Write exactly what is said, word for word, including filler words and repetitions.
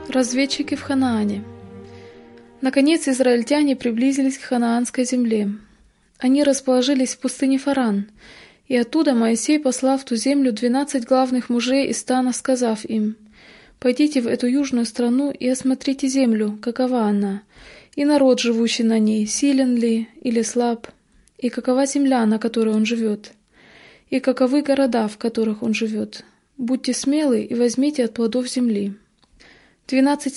Разведчики в Ханаане. Наконец израильтяне приблизились к ханаанской земле. Они расположились в пустыне Фаран, и оттуда Моисей послал в ту землю двенадцать главных мужей из стана, сказав им: «Пойдите в эту южную страну и осмотрите землю, какова она, и народ, живущий на ней, силен ли или слаб, и какова земля, на которой он живет, и каковы города, в которых он живет. Будьте смелы и возьмите от плодов земли». Двенадцать